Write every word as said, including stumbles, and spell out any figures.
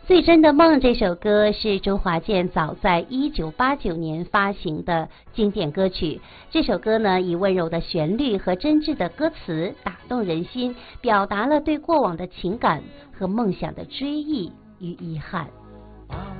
最真的梦这首歌是周华健早在一九八九年发行的经典歌曲。这首歌呢，以温柔的旋律和真挚的歌词打动人心，表达了对过往的情感和梦想的追忆与遗憾。